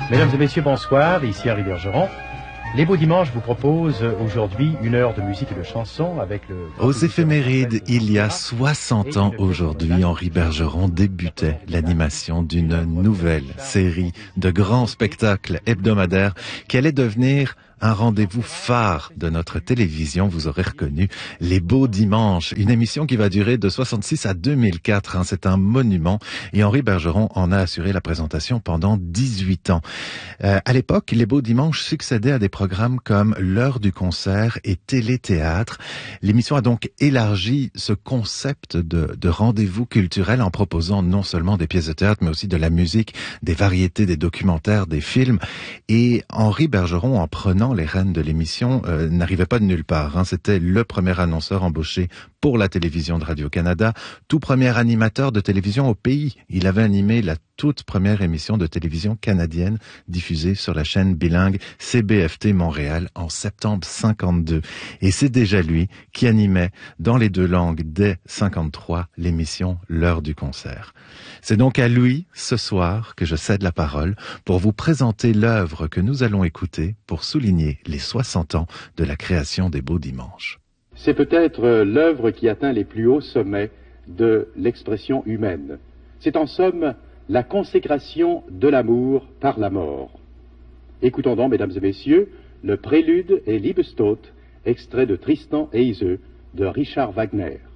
Mesdames et messieurs, bonsoir, ici Henri Bergeron. Les Beaux Dimanches vous proposent aujourd'hui une heure de musique et de chansons avec le... Aux éphémérides, il y a 60 ans aujourd'hui, Henri Bergeron débutait l'animation d'une nouvelle série de grands spectacles hebdomadaires qui allait devenir un rendez-vous phare de notre télévision. Vous aurez reconnu Les Beaux Dimanches, une émission qui va durer de 66 à 2004. C'est un monument et Henri Bergeron en a assuré la présentation pendant 18 ans. À l'époque, Les Beaux Dimanches succédaient à des programmes comme L'Heure du concert et Téléthéâtre. L'émission a donc élargi ce concept de rendez-vous culturel en proposant non seulement des pièces de théâtre, mais aussi de la musique, des variétés, des documentaires, des films. Et Henri Bergeron, en prenant les rênes de l'émission, n'arrivait pas de nulle part. C'était le premier annonceur embauché pour la télévision de Radio-Canada, tout premier animateur de télévision au pays. Il avait animé la toute première émission de télévision canadienne diffusée sur la chaîne bilingue CBFT Montréal en septembre 52. Et c'est déjà lui qui animait dans les deux langues dès 53 l'émission L'Heure du concert. C'est donc à lui, ce soir, que je cède la parole pour vous présenter l'œuvre que nous allons écouter pour souligner les 60 ans de la création des Beaux Dimanches. C'est peut-être l'œuvre qui atteint les plus hauts sommets de l'expression humaine. C'est en somme la consécration de l'amour par la mort. Écoutons donc, mesdames et messieurs, le prélude et Liebestod, extrait de Tristan et Iseult de Richard Wagner.